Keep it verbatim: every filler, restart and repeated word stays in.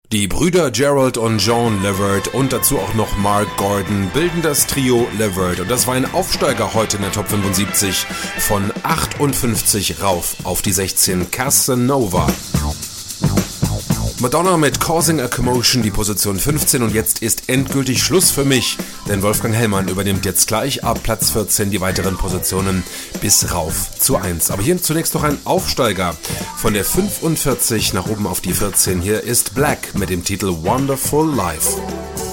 Die Brüder Gerald und Jean Levert und dazu auch noch Mark Gordon bilden das Trio Levert. Und das war ein Aufsteiger heute in der Top fünfundsiebzig von achtundfünfzig rauf auf die sechzehn. Casanova. Madonna mit Causing a Commotion, die Position fünfzehn, und jetzt ist endgültig Schluss für mich, denn Wolfgang Hellmann übernimmt jetzt gleich ab Platz vierzehn die weiteren Positionen bis rauf zu eins. Aber hier zunächst noch ein Aufsteiger von der fünfundvierzig nach oben auf die vierzehn. Hier ist Black mit dem Titel Wonderful Life.